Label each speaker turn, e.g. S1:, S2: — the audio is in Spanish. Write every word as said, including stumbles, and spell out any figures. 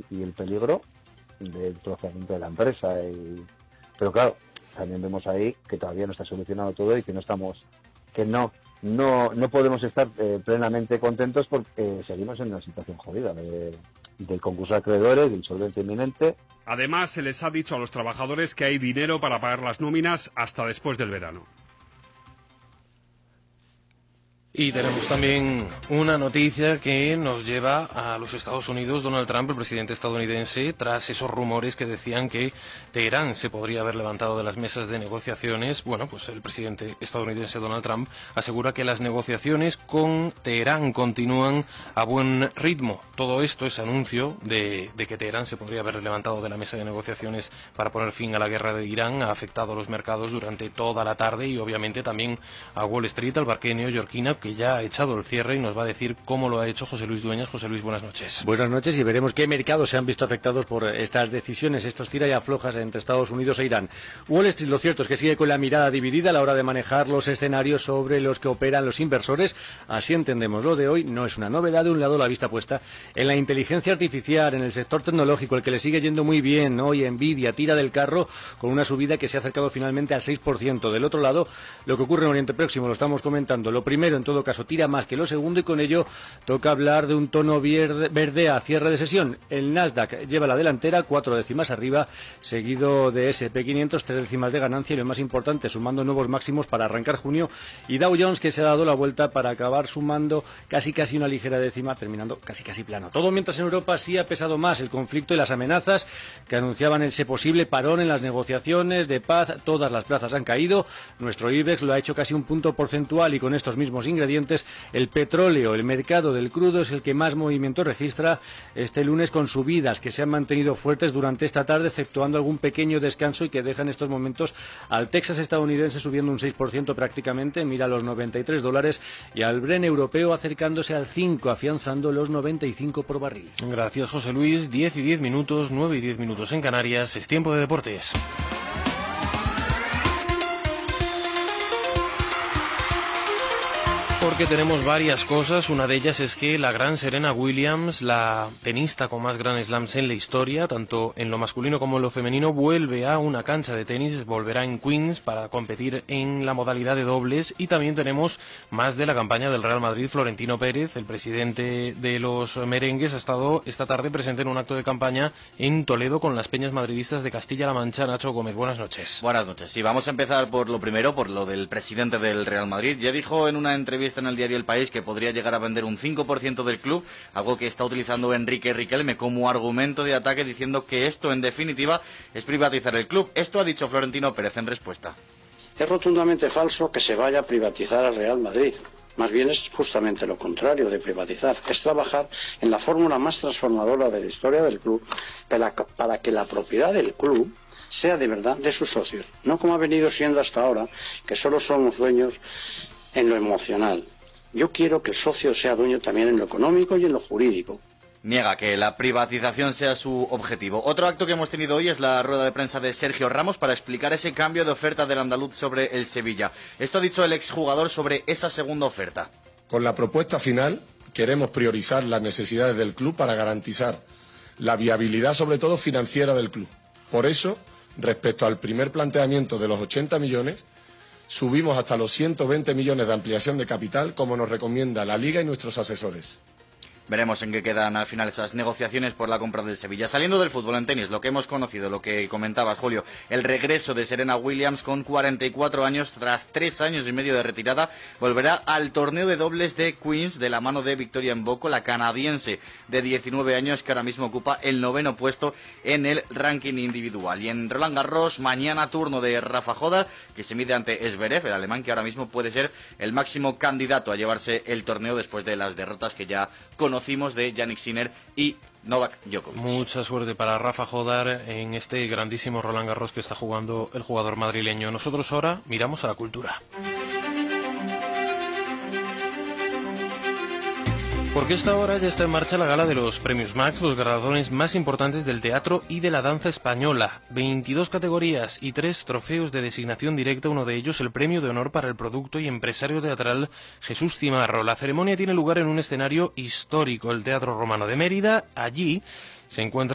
S1: y el peligro del procesamiento de la empresa. Y, pero claro, también vemos ahí que todavía no está solucionado todo y que no estamos, que no, no, no podemos estar eh, plenamente contentos porque seguimos en una situación jodida de, del concurso de acreedores, de insolvencia inminente.
S2: Además, se les ha dicho a los trabajadores que hay dinero para pagar las nóminas hasta después del verano.
S3: Y tenemos también una noticia que nos lleva a los Estados Unidos. Donald Trump, el presidente estadounidense, tras esos rumores que decían que Teherán se podría haber levantado de las mesas de negociaciones, bueno, pues el presidente estadounidense Donald Trump asegura que las negociaciones con Teherán continúan a buen ritmo. Todo esto, ese anuncio de, de que Teherán se podría haber levantado de la mesa de negociaciones para poner fin a la guerra de Irán, ha afectado a los mercados durante toda la tarde y obviamente también a Wall Street, al parque neoyorquino, que ya ha echado el cierre y nos va a decir cómo lo ha hecho José Luis Dueñas. José Luis, buenas noches.
S4: Buenas noches, y veremos qué mercados se han visto afectados por estas decisiones, estos tira y aflojas entre Estados Unidos e Irán. Wall Street, lo cierto es que sigue con la mirada dividida a la hora de manejar los escenarios sobre los que operan los inversores. Así entendemos lo de hoy. No es una novedad. De un lado, la vista puesta en la inteligencia artificial, en el sector tecnológico, el que le sigue yendo muy bien. Hoy Nvidia tira del carro con una subida que se ha acercado finalmente al seis por ciento. Del otro lado, lo que ocurre en Oriente Próximo, lo estamos comentando. Lo primero, en todo caso, tira más que lo segundo, y con ello toca hablar de un tono verde, verde a cierre de sesión. El Nasdaq lleva la delantera, cuatro décimas arriba, seguido de ese pe quinientos, tres décimas de ganancia, y lo más importante, sumando nuevos máximos para arrancar junio, y Dow Jones, que se ha dado la vuelta para acabar sumando casi casi una ligera décima, terminando casi casi plano. Todo mientras en Europa sí ha pesado más el conflicto y las amenazas que anunciaban ese posible parón en las negociaciones de paz. Todas las plazas han caído. Nuestro IBEX lo ha hecho casi un punto porcentual, y con estos mismos ingredientes el petróleo, el mercado del crudo, es el que más movimiento registra este lunes, con subidas que se han mantenido fuertes durante esta tarde, exceptuando algún pequeño descanso, y que deja en estos momentos al Texas estadounidense subiendo un seis por ciento prácticamente, mira los noventa y tres dólares, y al Brent europeo acercándose al cinco, afianzando los noventa y cinco por barril.
S3: Gracias, José Luis. diez y diez minutos, nueve y diez minutos en Canarias. Es tiempo de deportes. Porque tenemos varias cosas. Una de ellas es que la gran Serena Williams, la tenista con más Grand Slams en la historia, tanto en lo masculino como en lo femenino, vuelve a una cancha de tenis, volverá en Queens para competir en la modalidad de dobles. Y también tenemos más de la campaña del Real Madrid. Florentino Pérez, el presidente de los merengues, ha estado esta tarde presente en un acto de campaña en Toledo con las peñas madridistas de Castilla-La Mancha. Nacho Gómez, buenas noches.
S5: Buenas noches. Sí, vamos a empezar por lo primero, por lo del presidente del Real Madrid. Ya dijo en una entrevista en el diario El País que podría llegar a vender un cinco por ciento del club, algo que está utilizando Enrique Riquelme como argumento de ataque, diciendo que esto en definitiva es privatizar el club. Esto ha dicho Florentino Pérez en respuesta.
S6: Es rotundamente falso que se vaya a privatizar al Real Madrid. Más bien es justamente lo contrario de privatizar, es trabajar en la fórmula más transformadora de la historia del club para, para que la propiedad del club sea de verdad de sus socios, no como ha venido siendo hasta ahora, que solo somos dueños en lo emocional. Yo quiero que el socio sea dueño también en lo económico y en lo jurídico.
S5: Niega que la privatización sea su objetivo. Otro acto que hemos tenido hoy es la rueda de prensa de Sergio Ramos para explicar ese cambio de oferta del andaluz sobre el Sevilla. Esto ha dicho el exjugador sobre esa segunda oferta.
S7: Con la propuesta final queremos priorizar las necesidades del club para garantizar la viabilidad, sobre todo financiera, del club. Por eso, respecto al primer planteamiento de los ochenta millones, subimos hasta los ciento veinte millones de ampliación de capital, como nos recomienda la Liga y nuestros asesores.
S5: Veremos en qué quedan al final esas negociaciones por la compra del Sevilla. Saliendo del fútbol en tenis, lo que hemos conocido, lo que comentabas, Julio, el regreso de Serena Williams con cuarenta y cuatro años, tras tres años y medio de retirada, volverá al torneo de dobles de Queens de la mano de Victoria Mboko, la canadiense de diecinueve años, que ahora mismo ocupa el noveno puesto en el ranking individual. Y en Roland Garros, mañana turno de Rafa Nadal, que se mide ante Zverev, el alemán, que ahora mismo puede ser el máximo candidato a llevarse el torneo después de las derrotas que ya conocimos de Jannik Sinner y Novak Djokovic.
S3: Mucha suerte para Rafa Nadal en este grandísimo Roland Garros que está jugando el jugador madrileño. Nosotros ahora miramos a la cultura. Porque esta hora ya está en marcha la gala de los Premios Max, los galardones más importantes del teatro y de la danza española. veintidós categorías y tres trofeos de designación directa, uno de ellos el premio de honor para el producto y empresario teatral Jesús Cimarro. La ceremonia tiene lugar en un escenario histórico, el Teatro Romano de Mérida. Allí se encuentra